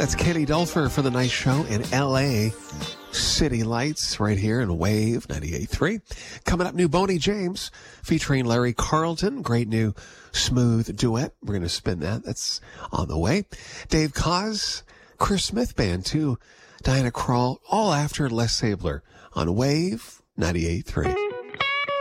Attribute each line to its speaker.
Speaker 1: That's Katie Dulfer for the night show in L.A. City Lights right here in Wave 98.3. Coming up, new Boney James featuring Larry Carlton. Great new smooth duet. We're going to spin that. That's on the way. Dave Koz, Chris Smith Band too. Diana Krall, all after Les Sabler on Wave 98.3.